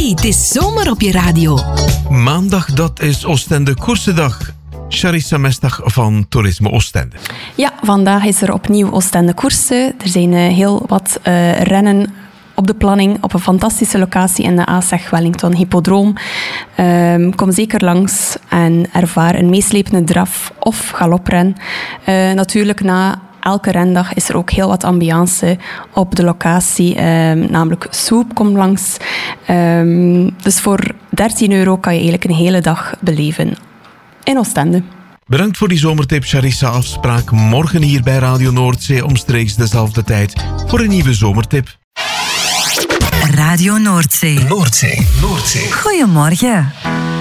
Hey, het is zomer op je radio. Maandag, dat is Oostende Koersendag. Charissa Mestag van Toerisme Oostende. Ja, vandaag is er opnieuw Oostende Koersen. Er zijn heel wat rennen op de planning op een fantastische locatie in de ASEG Wellington Hippodroom. Kom zeker langs en ervaar een meeslepende draf of galopren. Natuurlijk na elke rendag is er ook heel wat ambiance op de locatie, namelijk Swoop komt langs. Dus voor €13 kan je eigenlijk een hele dag beleven in Oostende. Bedankt voor die zomertip, Charissa. Afspraak morgen hier bij Radio Noordzee omstreeks dezelfde tijd voor een nieuwe zomertip. Radio Noordzee. Noordzee. Goedemorgen.